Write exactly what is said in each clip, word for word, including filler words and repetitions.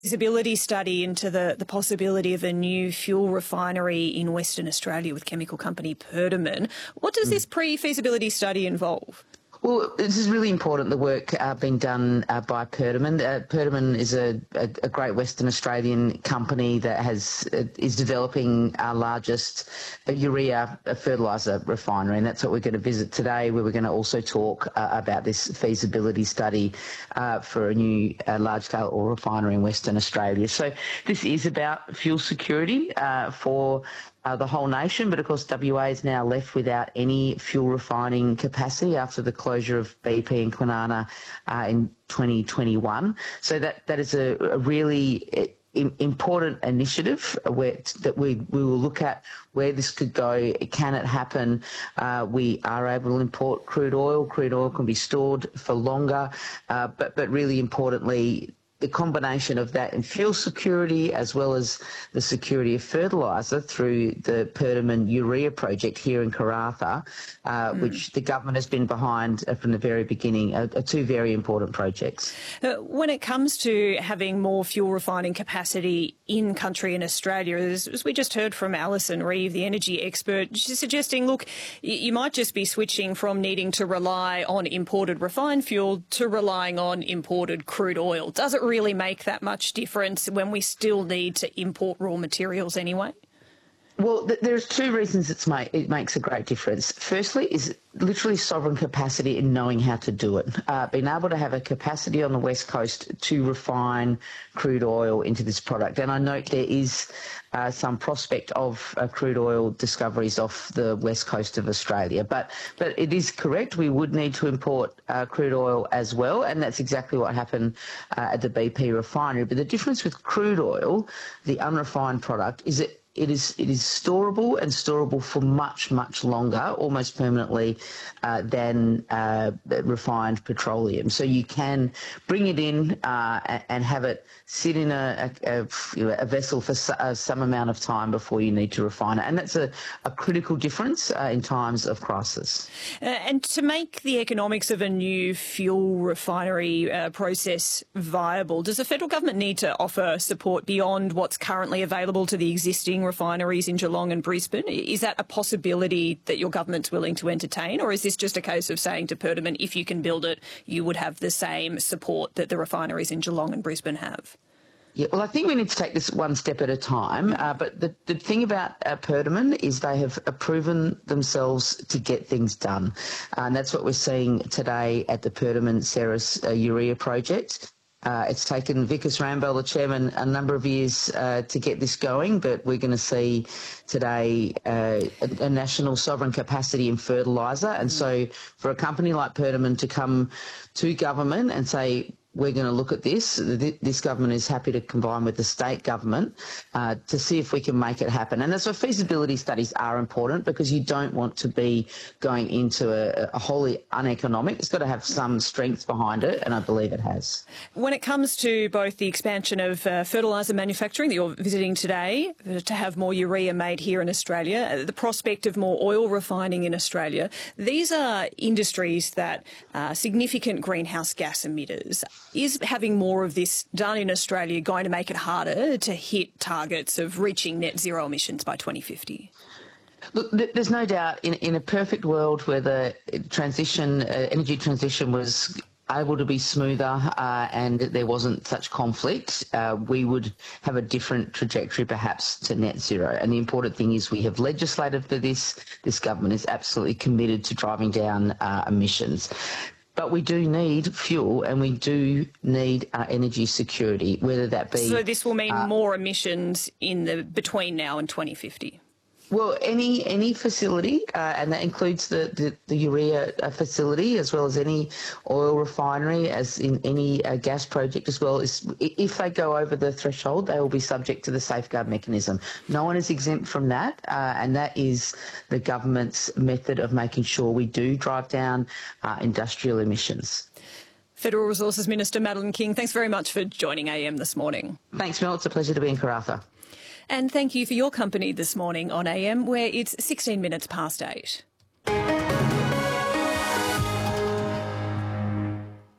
Feasibility study into the, the possibility of a new fuel refinery in Western Australia with chemical company Perdaman. What does mm. this pre-feasibility study involve? Well, this is really important, the work uh, being done uh, by Perdaman. Uh, Perdaman is a, a, a great Western Australian company that has uh, is developing our largest uh, urea fertiliser refinery, and that's what we're going to visit today, where we're going to also talk uh, about this feasibility study uh, for a new uh, large-scale oil refinery in Western Australia. So this is about fuel security uh, for Uh, the whole nation, but of course W A is now left without any fuel refining capacity after the closure of B P and Kwinana uh, in twenty twenty-one. So that, that is a, a really important initiative where, that we, we will look at where this could go. Can it happen? Uh, we are able to import crude oil. Crude oil can be stored for longer, uh, but, but really importantly, the combination of that and fuel security, as well as the security of fertiliser through the Perdaman urea project here in Karratha, uh, mm. which the government has been behind from the very beginning, are, are two very important projects. Uh, when it comes to having more fuel refining capacity in country in Australia, as, as we just heard from Alison Reeve, the energy expert, she's suggesting, look, you, you might just be switching from needing to rely on imported refined fuel to relying on imported crude oil. Does it really make that much difference when we still need to import raw materials anyway? Well, th there's two reasons it's ma it makes a great difference. Firstly is literally sovereign capacity in knowing how to do it. Uh, being able to have a capacity on the West Coast to refine crude oil into this product. And I note there is uh, some prospect of uh, crude oil discoveries off the West Coast of Australia. But, but it is correct, we would need to import uh, crude oil as well, and that's exactly what happened uh, at the B P refinery. But the difference with crude oil, the unrefined product, is that It is it is storable and storable for much, much longer, almost permanently, uh, than uh, refined petroleum. So you can bring it in uh, and have it sit in a, a, a vessel for some amount of time before you need to refine it. And that's a, a critical difference uh, in times of crisis. Uh, and to make the economics of a new fuel refinery uh, process viable, does the federal government need to offer support beyond what's currently available to the existing refineries in Geelong and Brisbane? Is that a possibility that your government's willing to entertain, or is this just a case of saying to Perdaman, if you can build it, you would have the same support that the refineries in Geelong and Brisbane have? Yeah, well, I think we need to take this one step at a time. Uh, but the, the thing about uh, Perdaman is they have uh, proven themselves to get things done. Uh, and that's what we're seeing today at the Perdaman Ceres uh, urea project. Uh, it's taken Vikas Ramboll, the chairman, a number of years uh, to get this going, but we're going to see today uh, a, a national sovereign capacity in fertiliser. And so for a company like Perdaman to come to government and say, we're going to look at this. This government is happy to combine with the state government uh, to see if we can make it happen. And that's why feasibility studies are important, because you don't want to be going into a, a wholly uneconomic. It's got to have some strength behind it, and I believe it has. When it comes to both the expansion of uh, fertiliser manufacturing that you're visiting today, to have more urea made here in Australia, the prospect of more oil refining in Australia, these are industries that are significant greenhouse gas emitters. Is having more of this done in Australia going to make it harder to hit targets of reaching net zero emissions by twenty fifty? Look, there's no doubt in, in a perfect world where the transition, uh, energy transition was able to be smoother uh, and there wasn't such conflict, uh, we would have a different trajectory perhaps to net zero. And the important thing is we have legislated for this. This government is absolutely committed to driving down uh, emissions. But we do need fuel, and we do need uh, energy security, whether that be... So this will mean uh, more emissions in the between now and twenty fifty? Well, any any facility, uh, and that includes the, the, the urea facility as well as any oil refinery, as in any uh, gas project as well, is if they go over the threshold, they will be subject to the safeguard mechanism. No one is exempt from that, uh, and that is the government's method of making sure we do drive down uh, industrial emissions. Federal Resources Minister Madeleine King, thanks very much for joining A M this morning. Thanks, Mel. It's a pleasure to be in Karratha. And thank you for your company this morning on A M, where it's sixteen minutes past eight.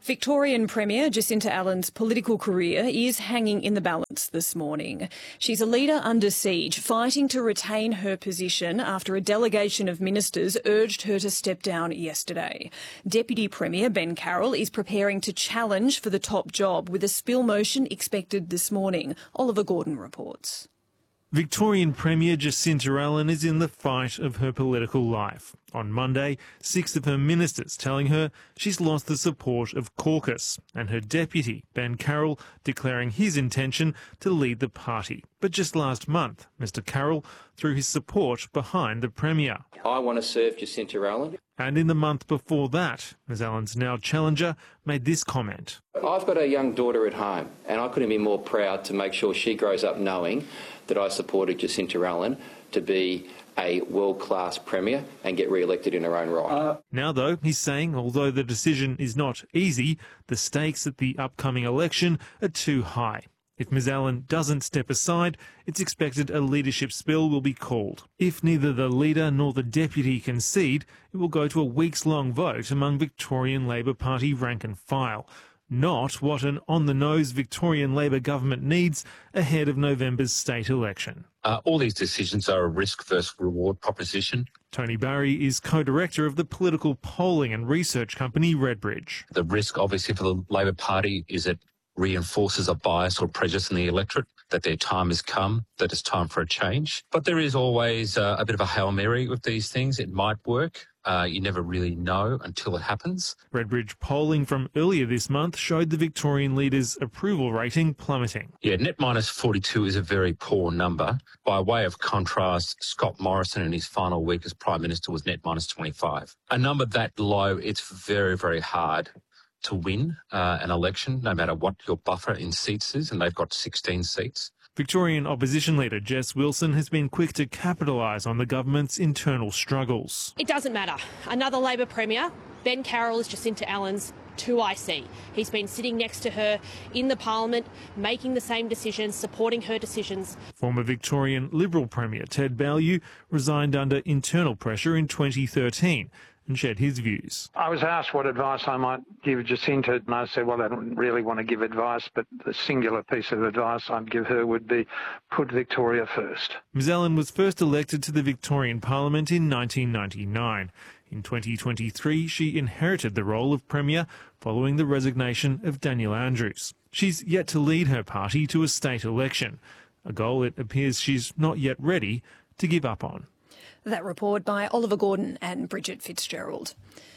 Victorian Premier Jacinta Allen's political career is hanging in the balance this morning. She's a leader under siege, fighting to retain her position after a delegation of ministers urged her to step down yesterday. Deputy Premier Ben Carroll is preparing to challenge for the top job with a spill motion expected this morning. Oliver Gordon reports. Victorian Premier Jacinta Allen is in the fight of her political life. On Monday, six of her ministers telling her she's lost the support of caucus, and her deputy, Ben Carroll, declaring his intention to lead the party. But just last month, Mr Carroll threw his support behind the Premier. I want to serve Jacinta Allen. And in the month before that, Ms Allen's now challenger made this comment. I've got a young daughter at home, and I couldn't be more proud to make sure she grows up knowing that I supported Jacinta Allen to be a world-class Premier and get re-elected in her own right. Uh, now, though, he's saying although the decision is not easy, the stakes at the upcoming election are too high. If Ms Allen doesn't step aside, it's expected a leadership spill will be called. If neither the leader nor the deputy concede, it will go to a weeks-long vote among Victorian Labor Party rank and file. Not what an on-the-nose Victorian Labor government needs ahead of November's state election. Uh, all these decisions are a risk versus reward proposition. Tony Barry is co-director of the political polling and research company Redbridge. The risk, obviously, for the Labor Party is it reinforces a bias or prejudice in the electorate, that their time has come, that it's time for a change. But there is always uh, a bit of a Hail Mary with these things. It might work. Uh, you never really know until it happens. Redbridge polling from earlier this month showed the Victorian leader's approval rating plummeting. Yeah, net minus forty-two is a very poor number. By way of contrast, Scott Morrison in his final week as Prime Minister was net minus twenty-five. A number that low, it's very, very hard to win uh, an election, no matter what your buffer in seats is, and they've got sixteen seats. Victorian opposition leader Jess Wilson has been quick to capitalise on the government's internal struggles. It doesn't matter. Another Labor Premier, Ben Carroll, is Jacinta Allen's two I C. He's been sitting next to her in the Parliament, making the same decisions, supporting her decisions. Former Victorian Liberal Premier Ted Baillieu resigned under internal pressure in twenty thirteen. And shared his views. I was asked what advice I might give Jacinta, and I said, well, I don't really want to give advice, but the singular piece of advice I'd give her would be put Victoria first. Ms Allen was first elected to the Victorian Parliament in nineteen ninety-nine. In twenty twenty-three, she inherited the role of Premier following the resignation of Daniel Andrews. She's yet to lead her party to a state election, a goal it appears she's not yet ready to give up on. That report by Oliver Gordon and Bridget Fitzgerald.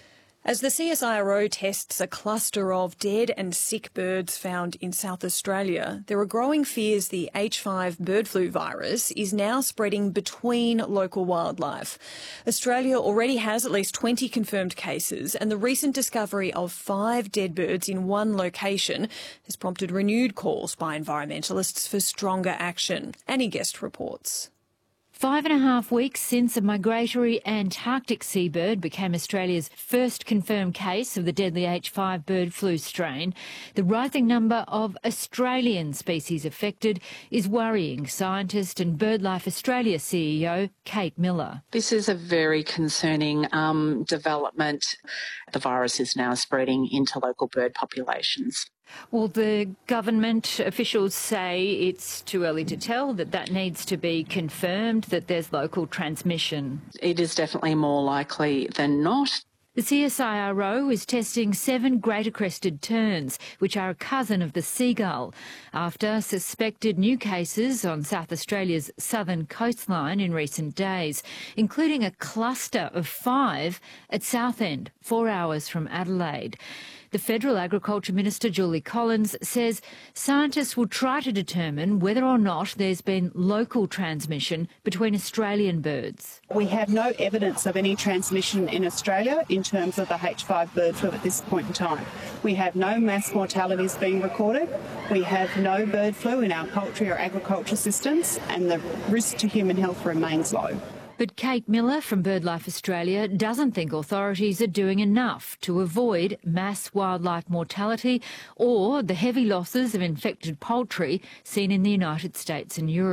As the C S I R O tests a cluster of dead and sick birds found in South Australia, there are growing fears the H five bird flu virus is now spreading between local wildlife. Australia already has at least twenty confirmed cases, and the recent discovery of five dead birds in one location has prompted renewed calls by environmentalists for stronger action. Annie Guest reports. Five and a half weeks since a migratory Antarctic seabird became Australia's first confirmed case of the deadly H five bird flu strain, the rising number of Australian species affected is worrying scientist and BirdLife Australia C E O Kate Miller. This is a very concerning um, development. The virus is now spreading into local bird populations. Well, the government officials say it's too early to tell, that that needs to be confirmed, that there's local transmission. It is definitely more likely than not. The C S I R O is testing seven greater crested terns, which are a cousin of the seagull, after suspected new cases on South Australia's southern coastline in recent days, including a cluster of five at Southend, four hours from Adelaide. The Federal Agriculture Minister, Julie Collins, says scientists will try to determine whether or not there's been local transmission between Australian birds. We have no evidence of any transmission in Australia in terms of the H five bird flu at this point in time. We have no mass mortalities being recorded. We have no bird flu in our poultry or agriculture systems, and the risk to human health remains low. But Kate Miller from BirdLife Australia doesn't think authorities are doing enough to avoid mass wildlife mortality or the heavy losses of infected poultry seen in the United States and Europe.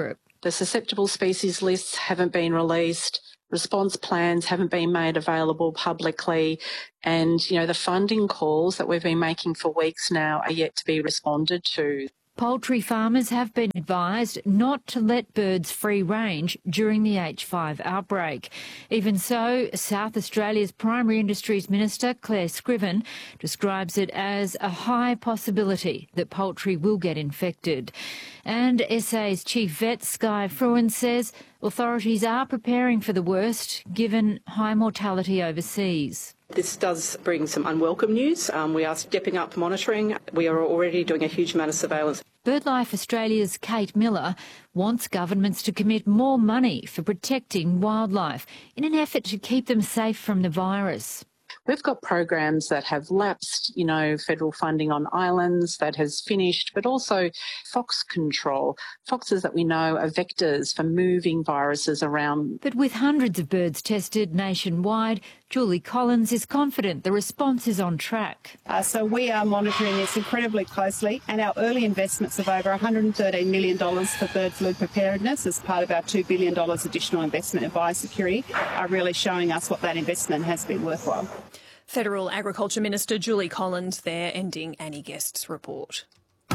The susceptible species lists haven't been released. Response plans haven't been made available publicly, and, you know, the funding calls that we've been making for weeks now are yet to be responded to. Poultry farmers have been advised not to let birds free range during the H five outbreak. Even so, South Australia's Primary Industries Minister, Claire Scriven, describes it as a high possibility that poultry will get infected. And S A's Chief Vet, Skye Fruin, says authorities are preparing for the worst, given high mortality overseas. This does bring some unwelcome news. Um, we are stepping up monitoring. We are already doing a huge amount of surveillance. BirdLife Australia's Kate Miller wants governments to commit more money for protecting wildlife in an effort to keep them safe from the virus. We've got programs that have lapsed, you know, federal funding on islands that has finished, but also fox control. Foxes that we know are vectors for moving viruses around. But with hundreds of birds tested nationwide, Julie Collins is confident the response is on track. Uh, so we are monitoring this incredibly closely, and our early investments of over one hundred thirteen million dollars for bird flu preparedness as part of our two billion dollars additional investment in biosecurity are really showing us what that investment has been worthwhile. Federal Agriculture Minister Julie Collins there, ending Annie Guest's report.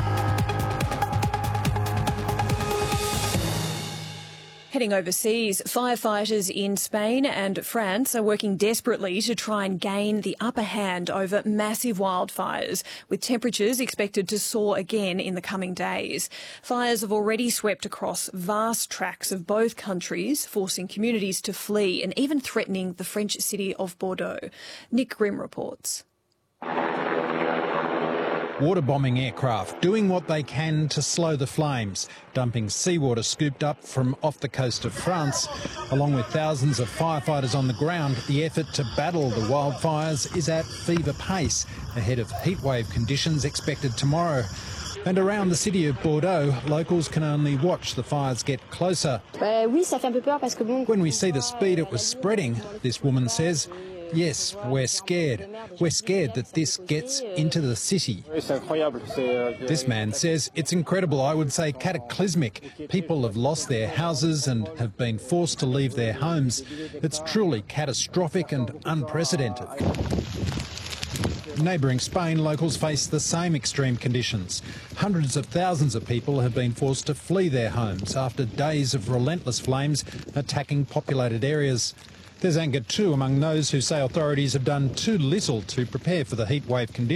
Heading overseas, firefighters in Spain and France are working desperately to try and gain the upper hand over massive wildfires, with temperatures expected to soar again in the coming days. Fires have already swept across vast tracts of both countries, forcing communities to flee and even threatening the French city of Bordeaux. Nick Grimm reports. Water-bombing aircraft doing what they can to slow the flames, dumping seawater scooped up from off the coast of France. Along with thousands of firefighters on the ground, the effort to battle the wildfires is at fever pace, ahead of heatwave conditions expected tomorrow. And around the city of Bordeaux, locals can only watch the fires get closer. When we see the speed it was spreading, this woman says, yes, we're scared. We're scared that this gets into the city. This man says it's incredible, I would say cataclysmic. People have lost their houses and have been forced to leave their homes. It's truly catastrophic and unprecedented. Neighbouring Spain, locals face the same extreme conditions. Hundreds of thousands of people have been forced to flee their homes after days of relentless flames attacking populated areas. There's anger too among those who say authorities have done too little to prepare for the heatwave conditions.